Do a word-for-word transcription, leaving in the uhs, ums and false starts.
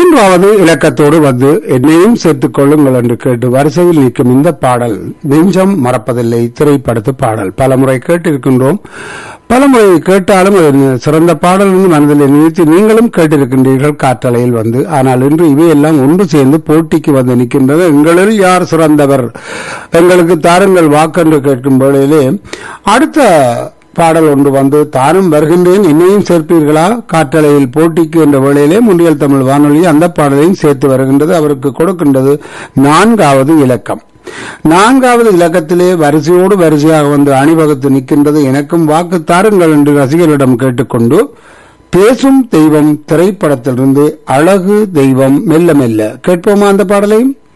மூன்றாவது இலக்கத்தோடு வந்து என்னையும் சேர்த்துக் கொள்ளுங்கள் என்று கேட்டு வரிசையில் நிற்கும் இந்த பாடல் நெஞ்சம் மறப்பதில்லை திரைப்படத்து பாடல். பலமுறை கேட்டிருக்கின்றோம். பலமுறை கேட்டாலும் சிறந்த பாடல் என்று மனதில் நிறுத்தி நீங்களும் கேட்டிருக்கின்றீர்கள் காற்றலையில் வந்து. ஆனால் இன்று இவையெல்லாம் ஒன்று சேர்ந்து போட்டிக்கு வந்து நிற்கின்றது. எங்களில் யார் சிறந்தவர், எங்களுக்கு தாருங்கள் வாக்கென்று கேட்கும் வேளையிலே அடுத்த பாடல் ஒன்று வந்து தானும் வருகின்றேன் என்னையும் சேர்ப்பீர்களா காற்றலையில் போட்டிக்கு என்ற வேளையிலே முன்றியல் தமிழ் வானொலி அந்த பாடலையும் சேர்த்து வருகின்றது. அவருக்கு கொடுக்கின்றது நான்காவது இலக்கம். நான்காவது இலக்கத்திலே வரிசையோடு வரிசையாக வந்து அணிவகுத்து நிற்கின்றது. எனக்கும் வாக்கு தாருங்கள் என்று ரசிகர்களிடம் கேட்டுக்கொண்டு பேசும் தெய்வம் திரைப்படத்திலிருந்து அழகு தெய்வம் மெல்ல மெல்ல கேட்போமா அந்த பாடலையும்.